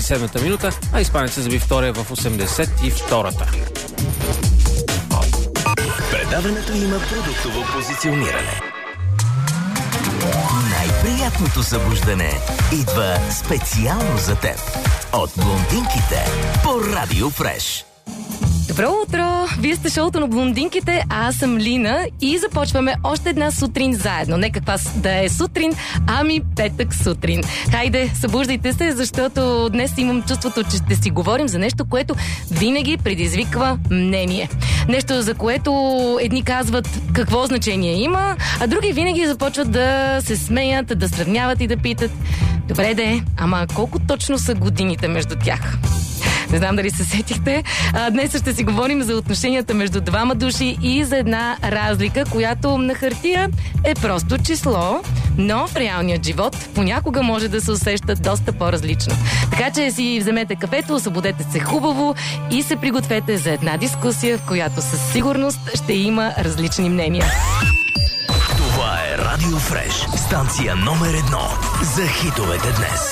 27-та минута, а испанецът заби втория в 82-та. Предаването има продуктово позициониране. Най-приятното събуждане идва специално за теб от блондинките по Радио Фреш. Добро утро! Вие сте шоуто на блондинките, а аз съм Лина и започваме още една сутрин заедно. Не каква да е сутрин, ами петък сутрин. Хайде, събуждайте се, защото днес имам чувството, че ще си говорим за нещо, което винаги предизвиква мнение. Нещо, за което едни казват какво значение има, а други винаги започват да се смеят, да сравняват и да питат: добре де, ама колко точно са годините между тях? Не знам дали се сетихте. Днес ще си говорим за отношенията между двама души и за една разлика, която на хартия е просто число, но в реалният живот понякога може да се усеща доста по-различно. Така че си вземете кафето, освободете се хубаво и се пригответе за една дискусия, в която със сигурност ще има различни мнения. Това е Радио Фреш, станция номер 1 за хитовете днес.